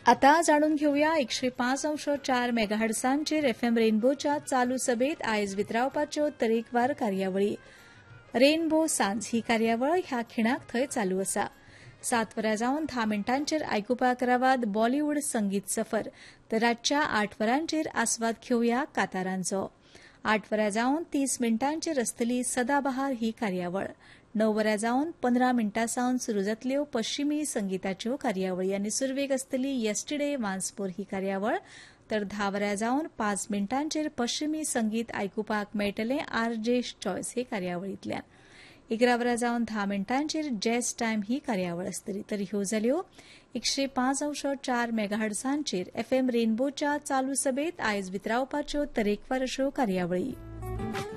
आता जाणून घेऊया 105.4 मेगाहर्ट्झांचेर एफएम रेनबोच्या चालू सभेत आयज वितरावपाच्यो तरेकवार कार्यावळी. रेनबो सांज ही कार्यावळ ह्या खिणाक थंय चालू आसा. 7 वरां जावन 10 मिनटांचेर आयकुपाक रावात बॉलिवूड संगीत सफर, तर रातच्या 8 वरांचेर आस्वाद घेवया कांतारांचो. 8 वरां जावन 30 मिनटांचेर आसतली सदाबहार ही कार्यावळ. 9 वरां जावन 15 मिनटां सावन सुरू जातल्यो पश्चिमी संगीताच्यो कार्यावळी आनी सुरवेक आसतली येस्टरडे वन्स मोर ही कार्यावळ. तर 10 वरां जावन 5 मिनटांचेर पश्चिमी संगीत आयकुपाक मेळटलें आरजे चॉयस हे कार्यावळींतल्यान. 11 वरां जावन 10 मिनटांचेर जॅझ टायम ही कार्यावळ आसतली. तर ह्यो जाल्यो 105.4 मेगाहर्ट्झांचेर एफएम रेनबोच्या चालू सभेत आयज वितरावपाच्यो तरेकवार अश्यो कार्यावळी.